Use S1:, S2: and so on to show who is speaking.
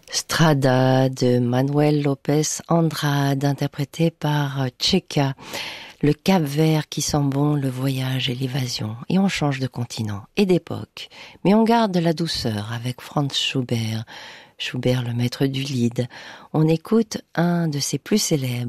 S1: Strada de Manuel Lopez Andrade, interprété par Tchéka. Le Cap-Vert qui sent bon le voyage et l'évasion. Et on change de continent et d'époque. Mais on garde de la douceur avec Franz Schubert. Schubert, le maître du lied. On écoute un de ses plus célèbres,